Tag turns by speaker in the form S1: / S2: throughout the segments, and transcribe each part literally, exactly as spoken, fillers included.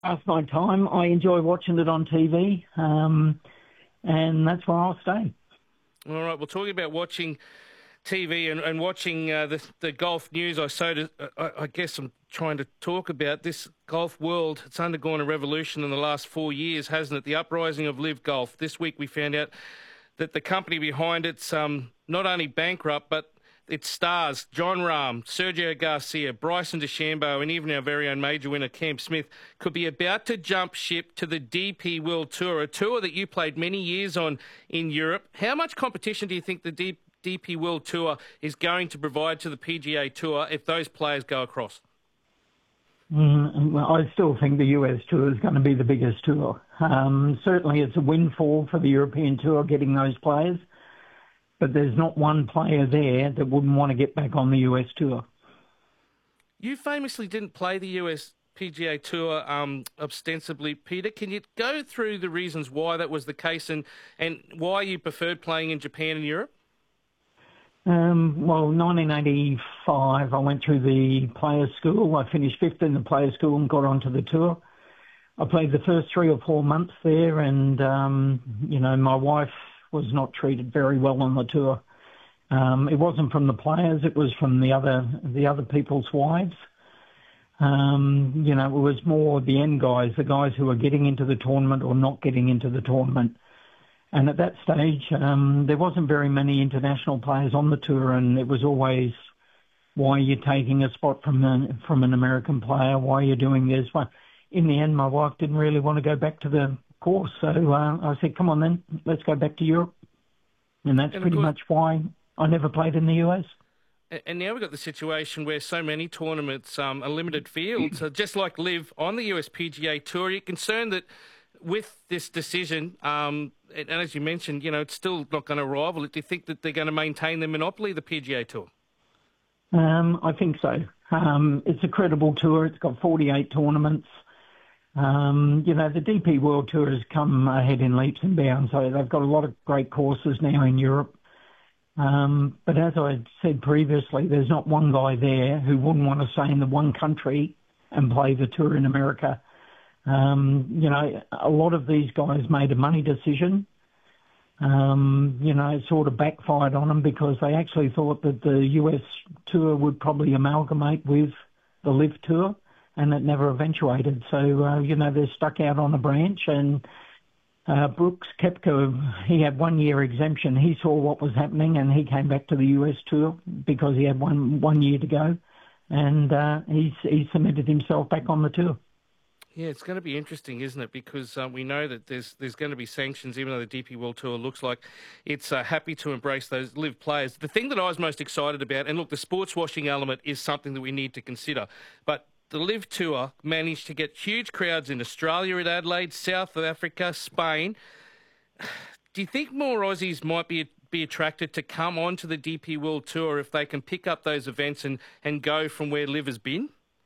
S1: Pass my time. I enjoy watching it on T V, um, and that's where I'll stay.
S2: All right, well, talking about watching T V and, and watching uh, the the golf news, I so to, I, I guess I'm trying to talk about this golf world. It's undergone a revolution in the last four years, hasn't it? The uprising of Live Golf. This week we found out that the company behind it's um, not only bankrupt, but its stars, Jon Rahm, Sergio Garcia, Bryson DeChambeau, and even our very own major winner, Cam Smith, could be about to jump ship to the D P World Tour, a tour that you played many years on in Europe. How much competition do you think the D- DP World Tour is going to provide to the P G A Tour if those players go across?
S1: Mm, well, I still think the U S Tour is going to be the biggest tour. Um, certainly it's a windfall for the European Tour getting those players, but there's not one player there that wouldn't want to get back on the U S Tour.
S2: You famously didn't play the U S P G A Tour um, ostensibly, Peter. Can you go through the reasons why that was the case and, and why you preferred playing in Japan and Europe?
S1: Um, well, nineteen eighty-five, I went through the players' school. I finished fifth in the players' school and got onto the tour. I played the first three or four months there, and, um, you know, my wife was not treated very well on the tour. Um, it wasn't from the players, it was from the other the other people's wives. Um, you know, it was more the end guys, the guys who were getting into the tournament or not getting into the tournament. And at that stage, um, there wasn't very many international players on the tour, and it was always, why are you taking a spot from an, from an American player? Why are you doing this? Well, in the end, my wife didn't really want to go back to the course, so uh, I said, come on then, let's go back to Europe. And that's
S2: and
S1: pretty
S2: course,
S1: much why I never played in the U S.
S2: And now we've got the situation where so many tournaments um, are limited fields, so just like Live on the U S P G A Tour. Are you concerned that with this decision, um, and as you mentioned, you know, it's still not going to rival it, do you think that they're going to maintain the monopoly of the P G A Tour?
S1: Um, I think so. Um, it's a credible tour. It's got forty-eight tournaments. Um, you know, the D P World Tour has come ahead in leaps and bounds. So they've got a lot of great courses now in Europe. Um, but as I said previously, there's not one guy there who wouldn't want to stay in the one country and play the tour in America. Um, you know, a lot of these guys made a money decision. Um, you know, it sort of backfired on them because they actually thought that the U S Tour would probably amalgamate with the Live Tour, and it never eventuated. So, uh, you know, they're stuck out on a branch, and uh, Brooks Koepka, he had one year exemption. He saw what was happening and he came back to the U S Tour because he had one, one year to go, and uh, he's, he cemented himself back on the tour.
S2: Yeah, it's going to be interesting, isn't it? Because um, we know that there's there's going to be sanctions, even though the D P World Tour looks like it's uh, happy to embrace those Live players. The thing that I was most excited about, and look, the sports washing element is something that we need to consider, but the Live Tour managed to get huge crowds in Australia at Adelaide, South Africa, Spain. Do you think more Aussies might be be attracted to come onto the D P World Tour if they can pick up those events and, and go from where Live has been?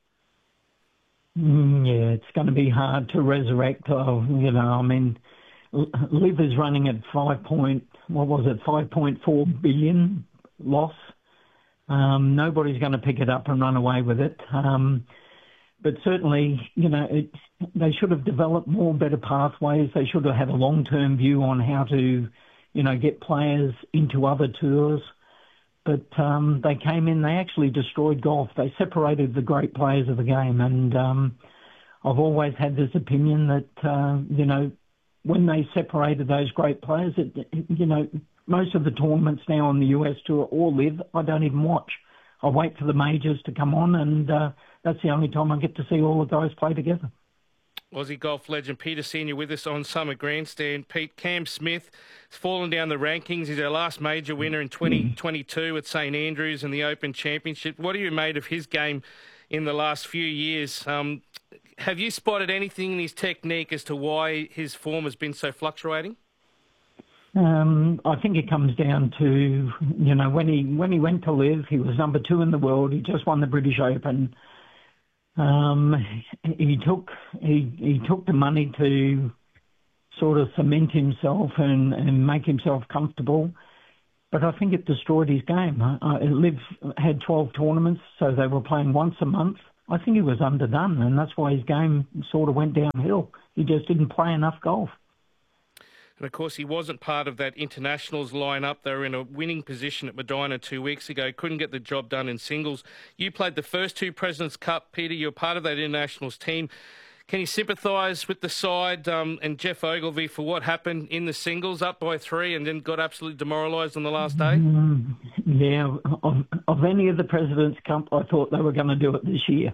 S1: Mm, yeah, it's going to be hard to resurrect. Oh, you know, I mean, Live is running at five point, what was it, five point four billion loss. Um, nobody's going to pick it up and run away with it. Um, but certainly, you know, it, they should have developed more better pathways. They should have had a long-term view on how to, you know, get players into other tours. But um, they came in, they actually destroyed golf. They separated the great players of the game. And um, I've always had this opinion that, uh, you know, when they separated those great players, it, you know, most of the tournaments now on the U S Tour or Live, I don't even watch. I wait for the majors to come on, and uh, that's the only time I get to see all the guys play together.
S2: Aussie golf legend Peter Senior with us on Summer Grandstand. Pete, Cam Smith has fallen down the rankings. He's our last major winner in twenty twenty-two at St Andrews in the Open Championship. What have you made of his game in the last few years? Um, have you spotted anything in his technique as to why his form has been so fluctuating?
S1: Um, I think it comes down to, you know, when he when he went to Live, he was number two in the world. He just won the British Open. Um, he took he he took the money to sort of cement himself and, and make himself comfortable. But I think it destroyed his game. Uh, Live had twelve tournaments, so they were playing once a month. I think he was underdone, and that's why his game sort of went downhill. He just didn't play enough golf.
S2: And, of course, he wasn't part of that internationals lineup. They were in a winning position at Medina two weeks ago. Couldn't get the job done in singles. You played the first two Presidents' Cup, Peter. You were part of that internationals team. Can you sympathise with the side um, and Geoff Ogilvy for what happened in the singles, up by three, and then got absolutely demoralised on the last day?
S1: Mm, yeah, of, of any of the Presidents' Cup, I thought they were going to do it this year.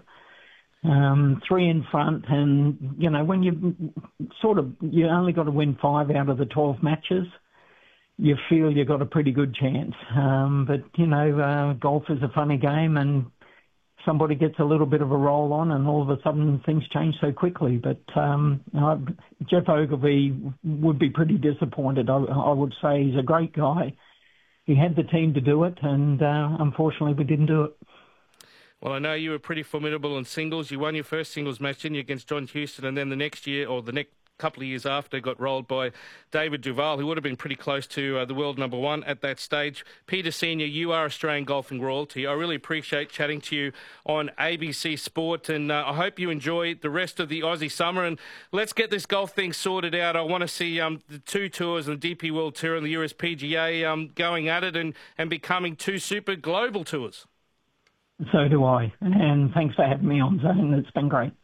S1: Um, three in front, and, you know, when you sort of, you only got to win five out of the twelve matches, you feel you've got a pretty good chance. Um, but, you know, uh, golf is a funny game, and somebody gets a little bit of a roll on, and all of a sudden things change so quickly. But um, uh, Geoff Ogilvy would be pretty disappointed. I, I would say he's a great guy. He had the team to do it, and uh, unfortunately we didn't do it.
S2: Well, I know you were pretty formidable in singles. You won your first singles match, didn't you, against John Houston, and then the next year, or the next couple of years after, got rolled by David Duval, who would have been pretty close to uh, the world number one at that stage. Peter Senior, you are Australian golfing royalty. I really appreciate chatting to you on A B C Sport, and uh, I hope you enjoy the rest of the Aussie summer, and let's get this golf thing sorted out. I want to see um, the two tours, the D P World Tour and the U S P G A, um, going at it and, and becoming two super global tours.
S1: So do I, and thanks for having me on, Zane. It's been great.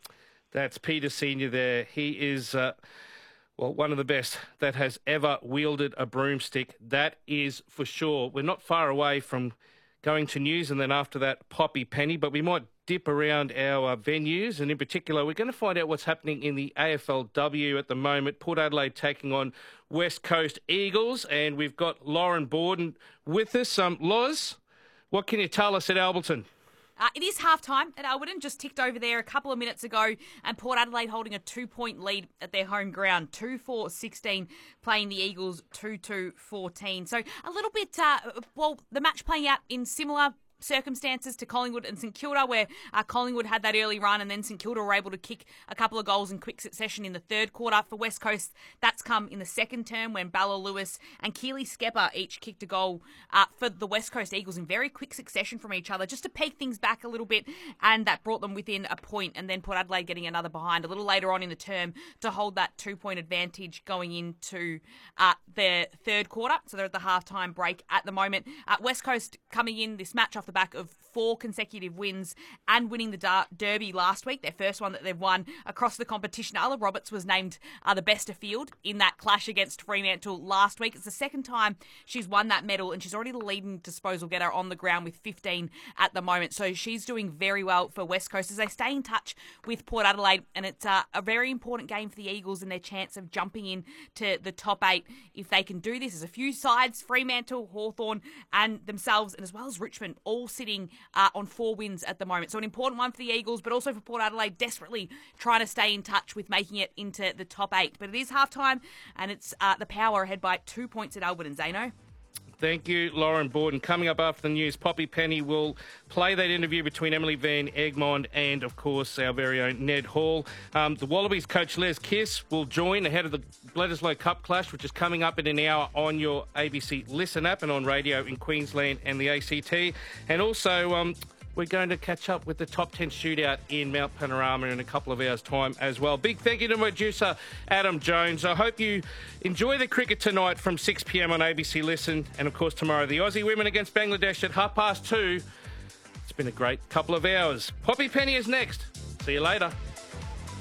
S2: That's Peter Senior there. He is, uh, well, one of the best that has ever wielded a broomstick. That is for sure. We're not far away from going to news, and then after that, Poppy Penny, but we might dip around our uh, venues, and in particular, we're going to find out what's happening in the A F L W at the moment. Port Adelaide taking on West Coast Eagles, and we've got Lauren Borden with us. Um, Loz, what can you tell us at Alberton?
S3: Uh, it is half-time at Alberton, just ticked over there a couple of minutes ago, and Port Adelaide holding a two-point lead at their home ground, two four sixteen, playing the Eagles two two fourteen. So a little bit, uh, well, the match playing out in similar circumstances to Collingwood and St Kilda, where uh, Collingwood had that early run and then St Kilda were able to kick a couple of goals in quick succession in the third quarter. For West Coast, that's come in the second term when Balla Lewis and Keely Skepper each kicked a goal uh, for the West Coast Eagles in very quick succession from each other, just to peg things back a little bit, and that brought them within a point, and then Port Adelaide getting another behind a little later on in the term to hold that two-point advantage going into uh, their third quarter. So they're at the halftime break at the moment. Uh, West Coast coming in this match off the back of four consecutive wins and winning the Dar- Derby last week, their first one that they've won across the competition. Arla Roberts was named uh, the best of field in that clash against Fremantle last week. It's the second time she's won that medal, and she's already the leading disposal getter on the ground with fifteen at the moment. So she's doing very well for West Coast as they stay in touch with Port Adelaide, and it's uh, a very important game for the Eagles and their chance of jumping in to the top eight if they can do this. There's a few sides, Fremantle, Hawthorn and themselves, and as well as Richmond, all sitting uh, on four wins at the moment. So an important one for the Eagles, but also for Port Adelaide, desperately trying to stay in touch with making it into the top eight. But it is halftime, and it's uh, the Power ahead by two points at Alberton. Zeno?
S2: Thank you, Lauren Borden. Coming up after the news, Poppy Penny will play that interview between Emily Van Egmond and, of course, our very own Ned Hall. Um, the Wallabies coach Les Kiss will join ahead of the Bledisloe Cup clash, which is coming up in an hour on your A B C Listen app and on radio in Queensland and the A C T. And also, um, we're going to catch up with the top ten shootout in Mount Panorama in a couple of hours' time as well. Big thank you to my producer, Adam Jones. I hope you enjoy the cricket tonight from six p.m. on A B C Listen. And, of course, tomorrow, the Aussie women against Bangladesh at half past two. It's been a great couple of hours. Poppy Penny is next. See you later.